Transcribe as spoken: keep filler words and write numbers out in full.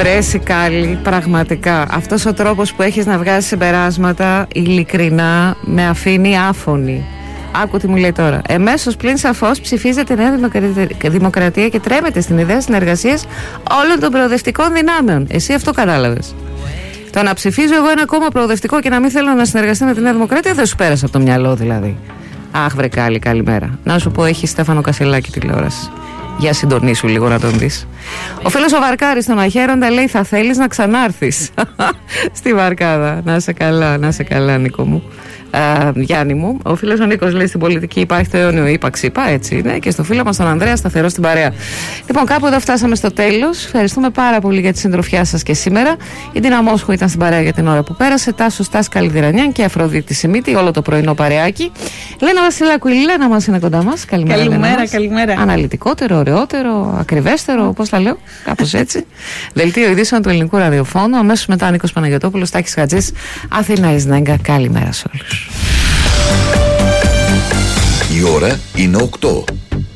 Βρέσει Κάλλη, πραγματικά αυτός ο τρόπος που έχεις να βγάζεις συμπεράσματα ειλικρινά με αφήνει άφωνη. Άκου τι μου λέει τώρα. Εμέσως πλην σαφώς ψηφίζεται Νέα Δημοκρατία και τρέμεται στην ιδέα συνεργασίας όλων των προοδευτικών δυνάμεων. Εσύ αυτό κατάλαβες? Το να ψηφίζω εγώ ένα κόμμα προοδευτικό και να μην θέλω να συνεργαστεί με τη Νέα Δημοκρατία δεν σου πέρασε από το μυαλό δηλαδή? Αχ βρε Κάλλη, καλημέρα. Να σου πω, έχει Στέφανο Κασελάκη τηλεόραση. Για συντονίσου λίγο να τον δεις. Ο φίλος ο Βαρκάρης στον Αχέροντα λέει: θα θέλεις να ξανάρθεις στη Βαρκάδα? Να σε καλά, να σε καλά Νίκο μου. Uh, Γιάννη μου. Ο φίλος ο Νίκος λέει: στην πολιτική υπάρχει το αιώνιο ύπαξ, είπα, έτσι είναι. Και στο φίλο μας τον Ανδρέα, σταθερό στην παρέα. Λοιπόν, κάπου εδώ φτάσαμε στο τέλος. Ευχαριστούμε πάρα πολύ για τη συντροφιά σας και σήμερα. Η Ντίνα Μόσχου ήταν στην παρέα για την ώρα που πέρασε. Τάσος Στάς Καλυδρανιάν και Αφροδίτη Σιμίτη, όλο το πρωινό παρεάκι. Λένα Βασιλάκου, η Λένα μας είναι κοντά μας. Καλημέρα, καλημέρα, καλημέρα. Αναλυτικότερο, ωραιότερο, ακριβέστερο, πώς τα λέω, κάπως έτσι. Δελτίο ειδήσεων του ελληνικού ραδιοφώνου. Αμέσως μετά Νίκος Παναγιωτόπουλος, Τάκης Χατζής, Αθηνά Ισνέγκα. Καλημέρα σε όλους. Η ώρα είναι οκτώ.